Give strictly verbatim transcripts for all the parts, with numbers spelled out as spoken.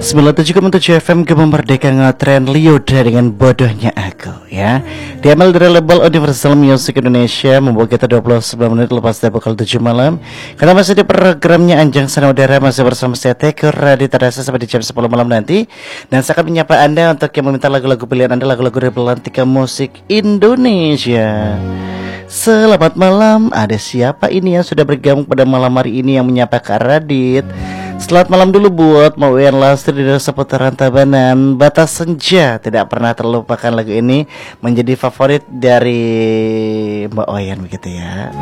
sembilan puluh tujuh koma tujuh F M Gema Merdeka ngetren Lyodra dengan bodohnya aku ya. Diambil dari label Universal Music Indonesia, membawa kita dua puluh sembilan menit lepas dari pukul tujuh malam. Karena masih di programnya Anjang Sana Udara, masih bersama saya Tekur Raditya Dasa sampai di jam sepuluh malam nanti. Dan saya akan menyapa Anda untuk yang meminta lagu-lagu pilihan Anda, lagu-lagu dari Belantika Musik Indonesia. Selamat malam, ada siapa ini yang sudah bergabung pada malam hari ini yang menyapa Kak Radit? Selamat malam dulu buat Mbak Uyan Lastri di seputaran Tabanan. Batas Senja, tidak pernah terlupakan lagu ini, menjadi favorit dari Mbak Uyan begitu ya.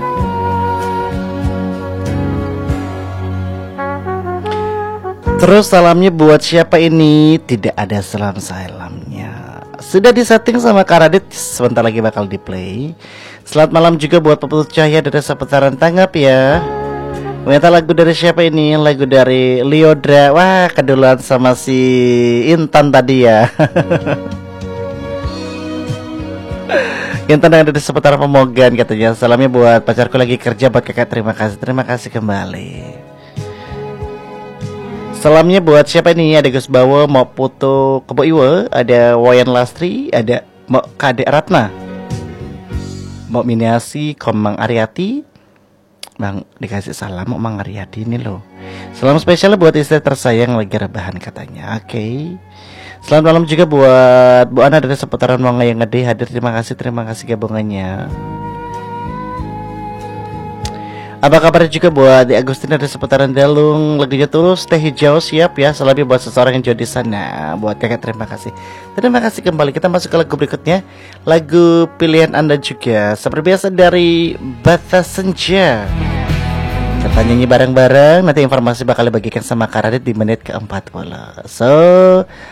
Terus salamnya buat siapa ini? Tidak ada salam-salamnya. Sudah disetting sama Kak Radit, sebentar lagi bakal di play. Selamat malam juga buat Pepul Cahya dari seputaran Tanggap ya. Minta lagu dari siapa ini? Lagu dari Lyodra. Wah, keduluan sama si Intan tadi ya. Intan yang ada di seputar Pemogan katanya. Salamnya buat pacarku lagi kerja, buat kakak. Terima kasih, terima kasih kembali. Salamnya buat siapa ini? Ada Gus Bawo, mau Putu Kebo Iwe, ada Wayan Lastri, ada mau Kadek Ratna, mau Miniasi, Komang Ariati. Bang dikasih salam mau Mang Aryadi ini loh. Salam spesial buat istri tersayang lagi rebahan katanya. Oke okay. Selamat malam juga buat Bu Ana dari seputaran Wanga yang gede hadir. Terima kasih, terima kasih gabungannya. Apa kabar juga buat Di Agustin dari seputaran Dalung. Lagunya Tulus, Teh Hijau siap ya. Salamnya buat seseorang yang jauh di sana. Buat kakak terima kasih. Terima kasih kembali. Kita masuk ke lagu berikutnya. Lagu pilihan Anda juga seperti biasa dari Batas Senja. Kita nyanyi bareng-bareng. Nanti informasi bakal dibagikan sama Kak Radit di menit ke empat puluh. So